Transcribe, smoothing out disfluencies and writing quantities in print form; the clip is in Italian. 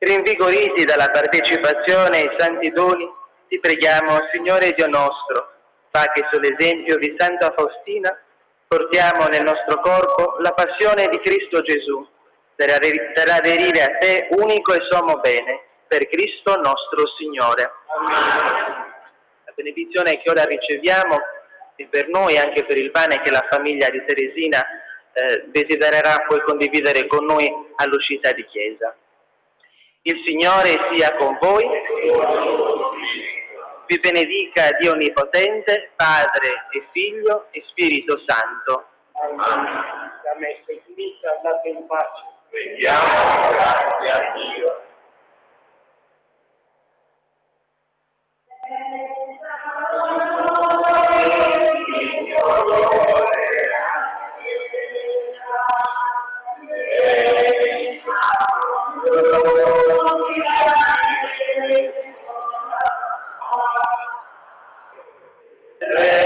Rinvigoriti dalla partecipazione ai santi doni, ti preghiamo, Signore Dio nostro, fa che sull'esempio di Santa Faustina portiamo nel nostro corpo la passione di Cristo Gesù, per aderire a te, unico e sommo bene, per Cristo nostro Signore. Amen. La benedizione che ora riceviamo è per noi e anche per il pane che la famiglia di Teresina desidererà poi condividere con noi all'uscita di chiesa. Il Signore sia con voi, vi benedica Dio Onnipotente, Padre e Figlio e Spirito Santo. Amen. La messa è finita, andate in pace. Rendiamo grazie a Dio. Re